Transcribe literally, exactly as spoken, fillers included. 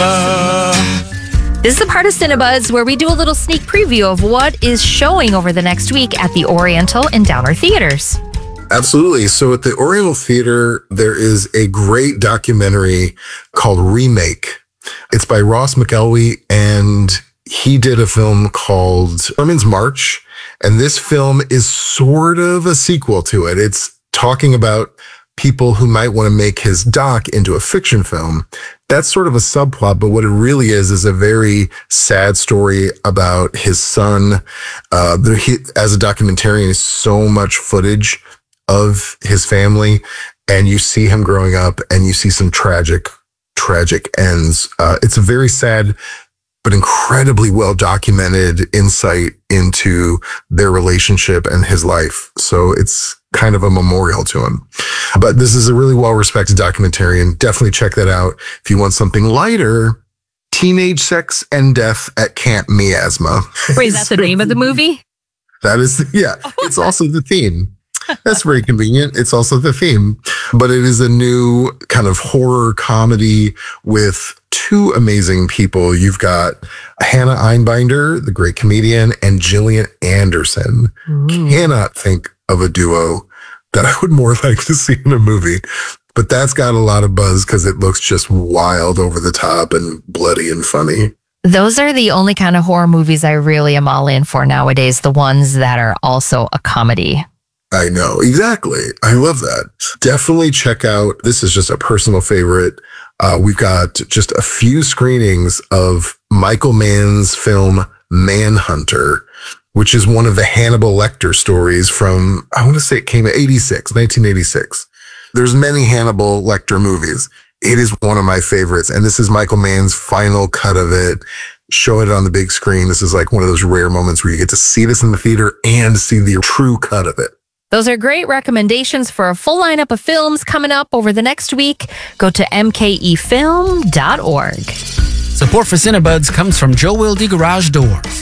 cinema. This is the part of Cinebuds where we do a little sneak preview of what is showing over the next week at the Oriental and Downer Theaters. Absolutely. So at the Oriental Theater, there is a great documentary called Remake. It's by Ross McElwee, and he did a film called Sherman's March. And this film is sort of a sequel to it. It's talking about people who might want to make his doc into a fiction film. That's sort of a subplot, but what it really is is a very sad story about his son. Uh, there, he, as a documentarian, is so much footage of his family, and you see him growing up, and you see some tragic, tragic ends. Uh, it's a very sad but incredibly well documented insight into their relationship and his life. So it's kind of a memorial to him. But this is a really well-respected documentarian. Definitely check that out. If you want something lighter, Teenage Sex and Death at Camp Miasma. Wait, is that the name of the movie? That is, yeah, it's also the theme. That's very convenient. It's also the theme. But it is a new kind of horror comedy with two amazing people. You've got Hannah Einbinder, the great comedian, and Gillian Anderson. Mm. Cannot think of a duo that I would more like to see in a movie. But that's got a lot of buzz because it looks just wild, over the top, and bloody and funny. Those are the only kind of horror movies I really am all in for nowadays, the ones that are also a comedy. I know, exactly. I love that. Definitely check out, this is just a personal favorite. Uh, we've got just a few screenings of Michael Mann's film Manhunter, which is one of the Hannibal Lecter stories from, I want to say it came in eighty-six, nineteen eighty-six. There's many Hannibal Lecter movies. It is one of my favorites. And this is Michael Mann's final cut of it. Show it on the big screen. This is like one of those rare moments where you get to see this in the theater and see the true cut of it. Those are great recommendations for a full lineup of films coming up over the next week. Go to m k e film dot org. Support for Cinebuds comes from Joe Wilde Garage Doors.